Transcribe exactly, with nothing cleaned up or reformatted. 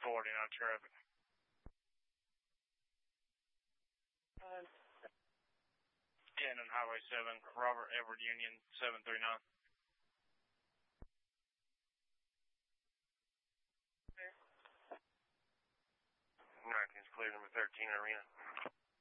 forwarding on traffic. Uh, ten on Highway seven, Robert Edward Union, seven three nine. Clear. nineteen's clear, number thirteen, Arena.